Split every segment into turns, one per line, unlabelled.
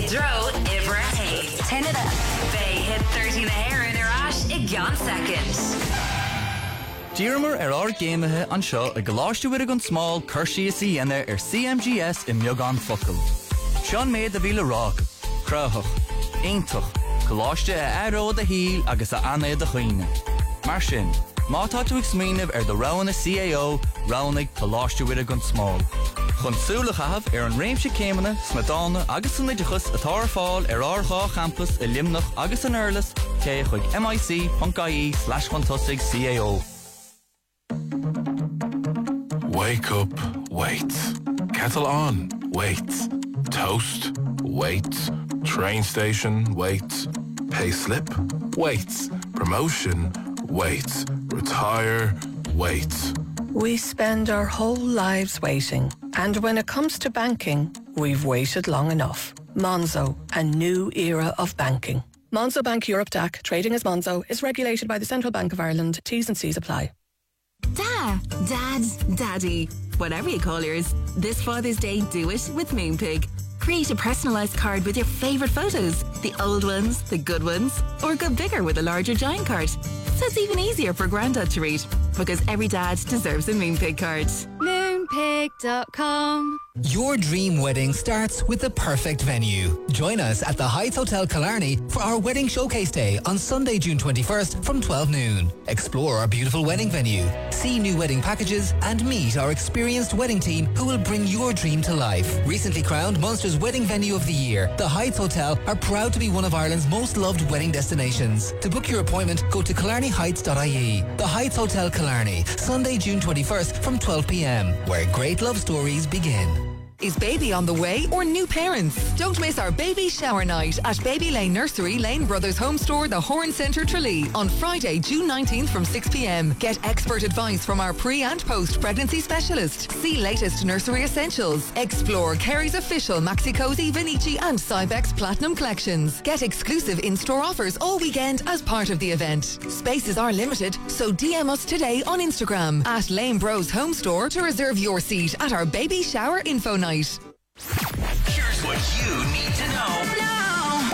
Dro, Ibrahim. Tinada. They hit 30 na hair in Arash, Igyan second.
Díramar ar géimethe an seo a gláiste with a gun small Kershey Sienna CMGS in Miogan Focal. Sean made the Vila Rock, Crowhoch, Aintach, gláiste a Arrow the Heel agus a Anna the Chuine. Marshin, Mátá tú exmíniv the Rowan CAO, Rowannig gláiste with a gun small. Chun súlachahaf an réimse céimena, Smadonna agus an idichus a Tarfall Archá campus i Limnach agus an Erlas, cé chuig mic.ie/fantastic CAO.
Wake up, wait. Kettle on, wait. Toast, wait. Train station, wait. Pay slip, wait. Promotion, wait. Retire, wait.
We spend our whole lives waiting. And when it comes to banking, we've waited long enough. Monzo, a new era of banking. Monzo Bank Europe DAC, trading as Monzo, is regulated by the Central Bank of Ireland. T's and C's apply.
Dad, Daddy, whatever you call yours, this Father's Day do it with Moonpig. Create a personalised card with your favourite photos, the old ones, the good ones, or go bigger with a larger giant card. So it's even easier for Grandad to read, because every dad deserves a Moonpig card.
Moonpig.com. Your dream wedding starts with the perfect venue. Join us at the Heights Hotel Killarney for our wedding showcase day on Sunday, June 21st from 12 noon. Explore our beautiful wedding venue, see new wedding packages and meet our experienced wedding team who will bring your dream to life. Recently crowned Munster's Wedding Venue of the Year, the Heights Hotel are proud to be one of Ireland's most loved wedding destinations. To book your appointment, go to killarneyheights.ie. The Heights Hotel Killarney, Sunday, June 21st from 12 p.m, where great love stories begin.
Is baby on the way or new parents? Don't miss our baby shower night at Baby Lane Nursery, Lane Brothers Home Store, the Horn Centre, Tralee on Friday, June 19th from 6 p.m. Get expert advice from our pre- and post-pregnancy specialist. See latest nursery essentials. Explore Kerry's official Maxi Cozy, Vinici and Cybex Platinum collections. Get exclusive in-store offers all weekend as part of the event. Spaces are limited, so DM us today on Instagram at Lane Bros Home Store to reserve your seat at our baby shower info night.
Here's what you need to know now.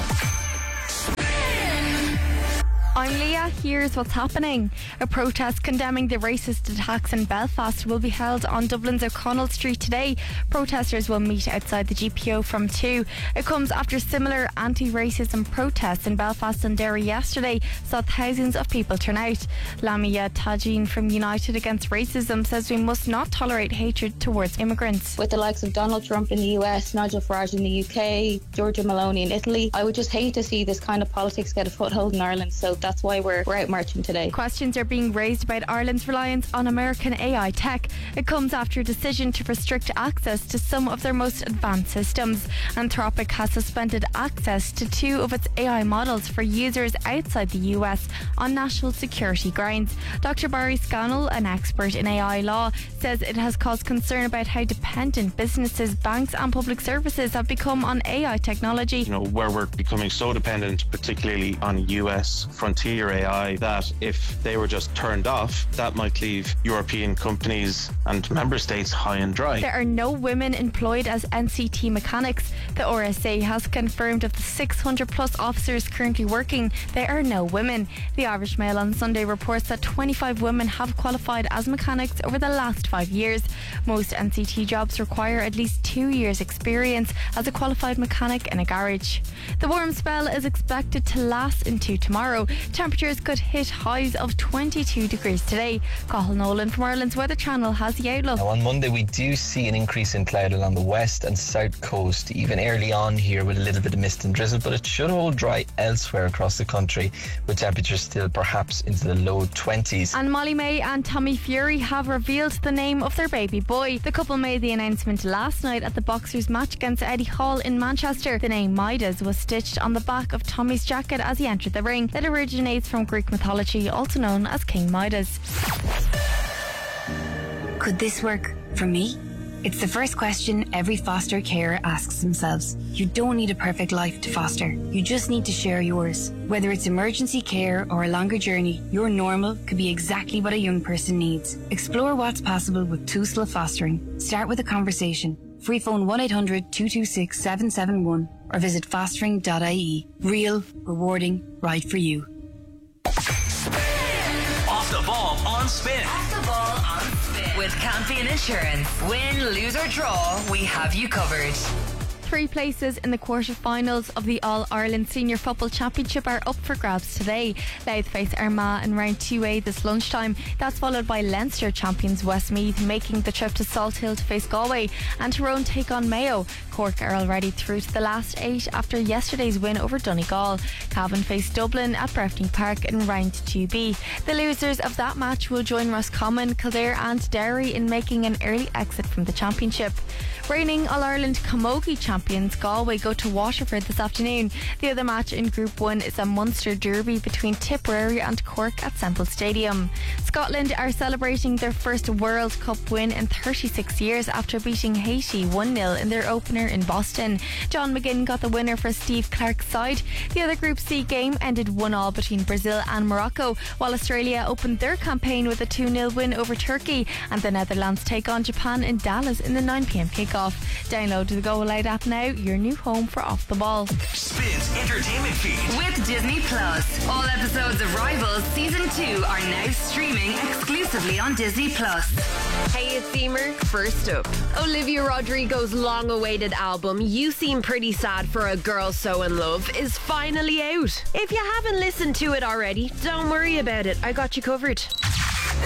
I'm Leah, here's what's happening. A protest condemning the racist attacks in Belfast will be held on Dublin's O'Connell Street today. Protesters will meet outside the GPO from 2. It comes after similar anti-racism protests in Belfast and Derry yesterday saw thousands of people turn out. Lamia Tajin from United Against Racism says we must not tolerate hatred towards immigrants.
With the likes of Donald Trump in the US, Nigel Farage in the UK, Giorgia Meloni in Italy, I would just hate to see this kind of politics get a foothold in Ireland, so that's why we're out marching today.
Questions are being raised about Ireland's reliance on American AI tech. It comes after a decision to restrict access to some of their most advanced systems. Anthropic has suspended access to 2 of its AI models for users outside the US on national security grounds. Dr. Barry Scannell, an expert in AI law, says it has caused concern about how dependent businesses, banks and public services have become on AI technology.
You know, where we're becoming so dependent, particularly on US frontier AI, that if they were just turned off, that might leave European companies and member states high and dry.
There are no women employed as NCT mechanics. The RSA has confirmed of the 600 plus officers currently working, there are no women. The Irish Mail on Sunday reports that 25 women have qualified as mechanics over the last 5 years. Most NCT jobs require at least 2 years experience as a qualified mechanic in a garage. The warm spell is expected to last into tomorrow. Temperatures could hit highs of 22 degrees today. Cathal Nolan from Ireland's Weather Channel has the outlook.
Now on Monday we do see an increase in cloud along the west and south coast, even early on here with a little bit of mist and drizzle, but it should hold dry elsewhere across the country with temperatures still perhaps into the low 20s.
And Molly May and Tommy Fury have revealed the name of their baby boy. The couple made the announcement last night at the boxers' match against Eddie Hall in Manchester. The name Midas was stitched on the back of Tommy's jacket as he entered the ring. It originates from Greek mythology, also known as King Midas.
Could this work for me? It's the first question every foster carer asks themselves. You don't need a perfect life to foster. You just need to share yours. Whether it's emergency care or a longer journey, your normal could be exactly what a young person needs. Explore what's possible with Tusla Fostering. Start with a conversation. Free phone 1-800-226-771 or visit fastering.ie. Real, rewarding, right for you.
Off the ball on Spin.
Off the ball on Spin. With Campion Insurance. Win, lose or draw, we have you covered.
3 places in the quarter-finals of the All-Ireland Senior Football Championship are up for grabs today. Louth face Armagh in round 2A this lunchtime. That's followed by Leinster champions Westmeath making the trip to Salthill to face Galway, and Tyrone take on Mayo. Cork are already through to the last 8 after yesterday's win over Donegal. Cavan face Dublin at Breffni Park in round 2B. The losers of that match will join Roscommon, Kildare and Derry in making an early exit from the championship. Reigning All-Ireland Camogie champions Galway go to Waterford this afternoon. The other match in Group 1 is a Munster derby between Tipperary and Cork at Semple Stadium. Scotland are celebrating their first World Cup win in 36 years after beating Haiti 1-0 in their opener in Boston. John McGinn got the winner for Steve Clark's side. The other Group C game ended 1-1 between Brazil and Morocco, while Australia opened their campaign with a 2-0 win over Turkey, and the Netherlands take on Japan in Dallas in the 9pm kickoff. Download the Go Loud app now, your new home for Off the Ball.
Spin's entertainment feed
with Disney Plus. All episodes of Rivals Season 2 are now streaming exclusively on Disney Plus.
Hey, it's Emer. First up, Olivia Rodrigo's long-awaited album You Seem Pretty Sad for a Girl So in Love is finally out. If you haven't listened to it already, don't worry about it. I got you covered.